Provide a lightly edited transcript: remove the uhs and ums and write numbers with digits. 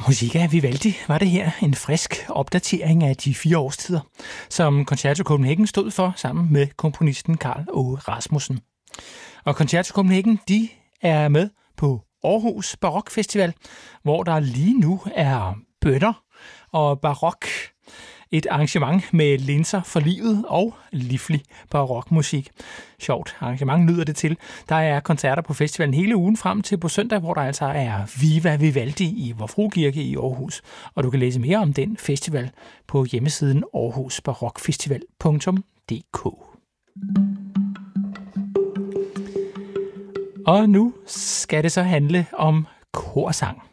Musica Vivaldi var det her, en frisk opdatering af de 4 årstider, som Concerto Copenhagen stod for sammen med komponisten Carl Aage Rasmussen. Og Concerto Copenhagen, de er med på Aarhus Barok Festival, hvor der lige nu er bønner og barok. Et arrangement med linser for livet og livlig barokmusik. Sjovt arrangement lyder det til. Der er koncerter på festivalen hele ugen frem til på søndag, hvor der altså er Viva Vivaldi i Vor Frue Kirke i Aarhus. Og du kan læse mere om den festival på hjemmesiden aarhusbarokfestival.dk. Og nu skal det så handle om korsang.